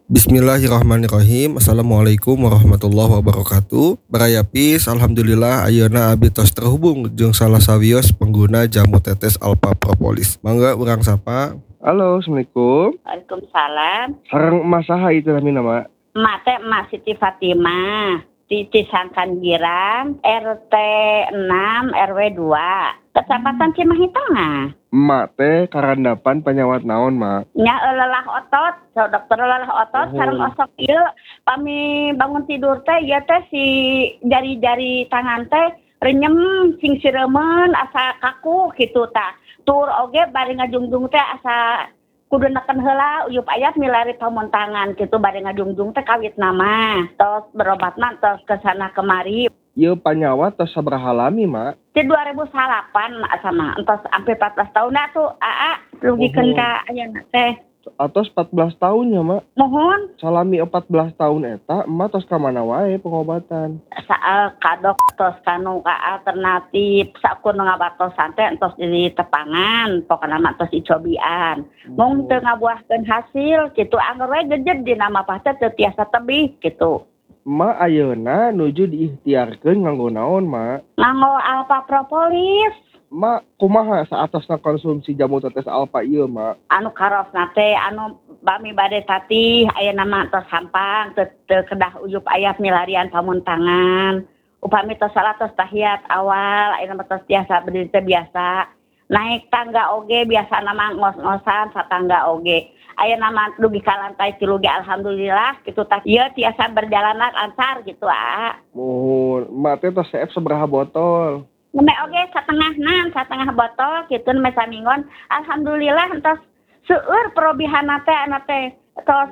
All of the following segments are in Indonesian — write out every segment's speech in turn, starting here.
Bismillahirrahmanirrahim. Assalamualaikum warahmatullahi wabarakatuh. Baraya Pis, alhamdulillah ayeuna abi tos terhubung jeung salah sawios pengguna jamu tetes Alpha Propolis. Mangga urang sapa. Halo, Assalamualaikum. Waalaikumsalam. Sareng emas saha itu namina, Mak? Emak teh Emak Siti Fatimah di Cisangkan Girang, RT 6 RW 2, Kecamatan Cimahi Tengah. Emak teh karandapan penyawat naon, Mak? Nya lelah otot, so dokter lelah otot sareng osok ieu pami bangun tidur teh ieu teh si jari-jari tangan teh renyem sing siremen asa kaku kitu tah. Tur oge bari ngajungjung teh asa kudu neken heula uyup aya milari pamuntangan kitu bari ngajungjung teh kawit nama. Tos berobatna tos kesana kemari. Ieu panyawat tos sabaraha lami, Mak? Di 2008 sama entos sampai 14 tahun atuh aa rugikeun ka ayeuna teh. Atos 14 tahun ya, Mak? Mohon Salami 14 tahun eta, emak tos ka mana wae pengobatan? saal kadok tos kanu ka alternatif sakur ngabatosan teh entos di tepangan pokona mah tos dicobian. Mung teu ngabuahkeun hasil kitu anggar we gejed dina mah teh teu tiasa tebih kitu. Emak ayeuna nuju diikhtiarkeun nganggo naon, Mak? Nganggo Alpha Propolis Mak, kumaha saatosna konsumsi jamu tetes Alpha ieu, Mak? anu karosna teh anu bami bade tatih ayeuna mah tos hampang teu kedah uyup aya milarian pamuntangan. Upami tos salah tos tahiyat awal ayeuna mah tos tiasa berdiri teh biasa. Naik tangga oge biasa nama ngos-ngosan satangga oge. Ayeuna mah dugi ka lantai 3 ge alhamdulillah kitu tah ieu tiasa berjalan lancar gitu Mohon, emak teh tos seep sabaraha botol? Neme oge satengah botol kitu neme samingon alhamdulillah entos seueur perobihanna teh ana teh tos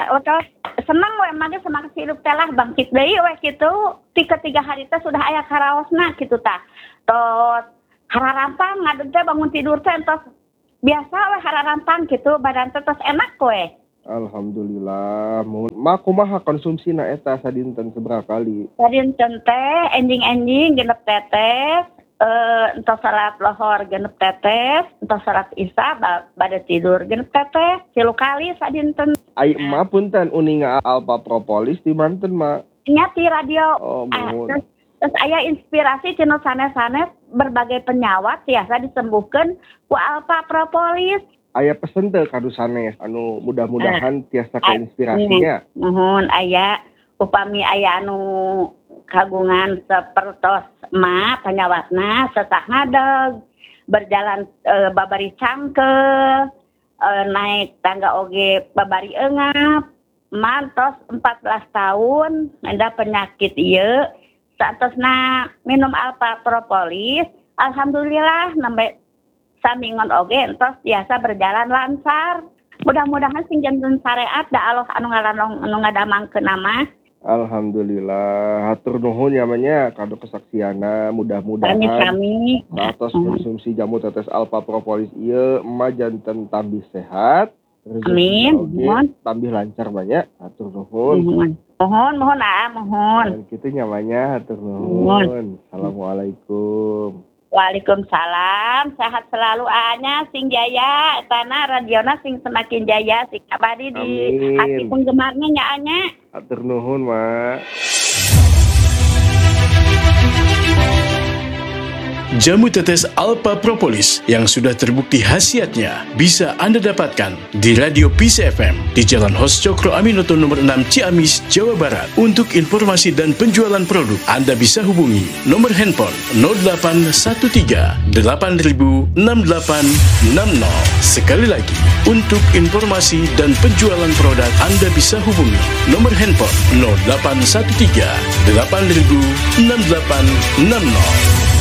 seneng we mage semangat hidup teh lah bangkit deui we kitu. 3 hari teh sudah aya karaosna kitu tah. Tos hararampang ngadeg teh bangun tidur teh entos biasa we hararampang kitu badan teh tos enak we. Alhamdulillah. Mohon, mak kumaha konsumsina eta sadinten sabaraha kali? Sadinten teh enjing-enjing genep tetes, entos salat lohor genep tetes, entos salat isya bade tidur genep tetes, 3 kali sadinten. Ai emak punten uninga Alpha Propolis di manten, Mak? Nya ti radio. Oh, mohon. Terus aya inspirasi cenah sanes-sanes berbagai penyawat tiasa disembuhkeun ku Alpha Propolis. Aya pesen teh kadu sanes anu mudah-mudahan tiasa keinspirasinya. Mohon aya upami aya anu kagungan sapertos emak penyawatna sesah ngadeg berjalan babari cangkel naik tangga oge babari eungap mantos 14 tahun ada penyakit ieu saatosna minum Alpha Propolis alhamdulillah nembe samingon oge entos biasa berjalan lancar. Mudah-mudahan sing janten syariat da Allah anu ngadamangkeun nama. Alhamdulillah, hatur nuhun namanya kado kesaksiana mudah-mudahan Kami atas konsumsi jamu tetes Alpha Propolis ieu emak janten tambih sehat. Amin. Mohon tambih lancar banyak. Hatur nuhun. Mohon. Kitu namanya hatur nuhun. Assalamualaikum. Waalaikumsalam, sehat selalu anya sing jaya, tanah radiona sing semakin jaya, sing abadi di hati penggemarnya nya anya. Hatur nuhun, Mak. Jamu tetes Alpha Propolis yang sudah terbukti khasiatnya bisa Anda dapatkan di Radio Peace FM di Jalan Hos Cokro Aminoto nomor 6 Ciamis, Jawa Barat. Untuk informasi dan penjualan produk, Anda bisa hubungi nomor handphone 0813 8000 6860. Sekali lagi, untuk informasi dan penjualan produk, Anda bisa hubungi nomor handphone 0813 8000 6860.